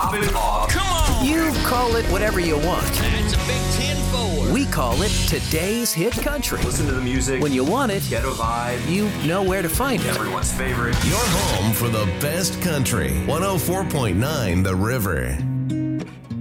Pop it off. Come on! You call it whatever you want. That's a big 10-4. We call it today's hit country. Listen to the music. When you want it, Ghetto vibe. you know where to find it. Everyone's favorite. Your home for the best country. 104.9 The River.